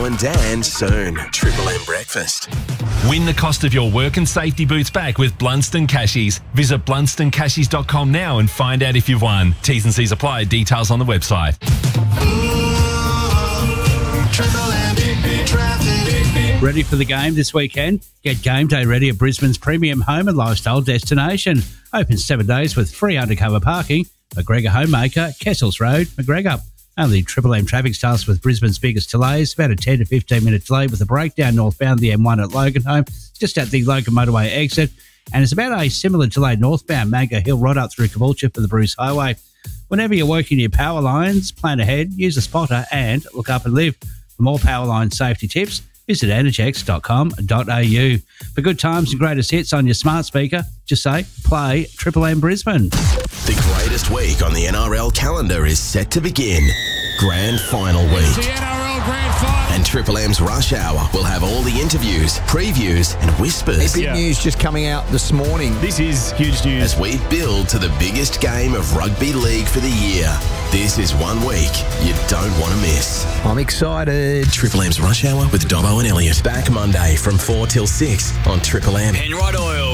Dobbo and Dan soon. Triple M Breakfast. Win the cost of your work and safety boots back with Blunston Cashies. Visit blunstoncashies.com now and find out if you've won. T's and C's apply. Details on the website. Ready for the game this weekend? Get game day ready at Brisbane's premium home and lifestyle destination. Open 7 days with free undercover parking. McGregor Homemaker, Kessels Road, McGregor. Only Triple M traffic starts with Brisbane's biggest delays. About a 10 to 15 minute delay with a breakdown northbound the M1 at Loganholme, just at the Logan Motorway exit. And it's about a similar delay northbound Magga Hill right up through Caboolture for the Bruce Highway. Whenever you're working your power lines, plan ahead, use a spotter and look up and live. For more power line safety tips, visit energex.com.au. For good times and greatest hits on your smart speaker, just say, play Triple M Brisbane. The greatest week on the NRL calendar is set to begin. Grand Final week. The NRL Grand Final. And Triple M's Rush Hour will have all the interviews, previews and whispers. Big news just coming out this morning. This is huge news. As we build to the biggest game of rugby league for the year. This is 1 week you don't want to miss. I'm excited. Triple M's Rush Hour with Dobbo and Elliot. Back Monday from 4 till 6 on Triple M. Penrite Oil.